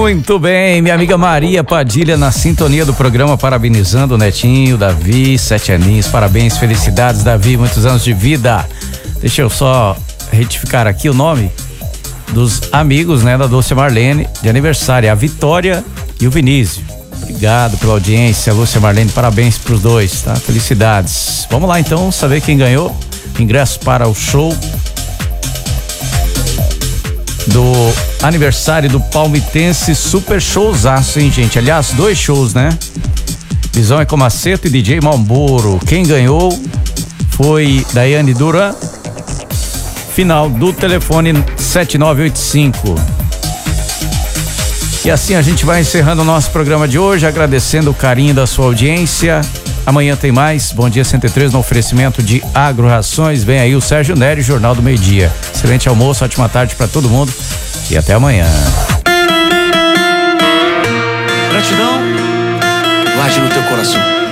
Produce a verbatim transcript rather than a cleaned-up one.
Muito bem, minha amiga Maria Padilha na sintonia do programa, parabenizando o netinho, Davi, sete aninhos, parabéns, felicidades, Davi, muitos anos de vida. Deixa eu só retificar aqui o nome dos amigos, né, da Dulce Marlene, de aniversário, a Vitória e o Vinícius. Obrigado pela audiência, Lúcia Marlene, parabéns pros dois, tá? Felicidades. Vamos lá então saber quem ganhou ingresso para o show do aniversário do Palmitense, super showzaço, hein, gente? Aliás, dois shows, né? Visão é Comaceto e D J Malboro. Quem ganhou foi Daiane Duran, final do telefone sete nove oito cinco. E assim a gente vai encerrando o nosso programa de hoje, agradecendo o carinho da sua audiência. Amanhã tem mais Bom Dia cento e três no oferecimento de Agro Rações. Vem aí o Sérgio Nery, Jornal do Meio Dia. Excelente almoço, ótima tarde para todo mundo e até amanhã. Gratidão, guarde no teu coração.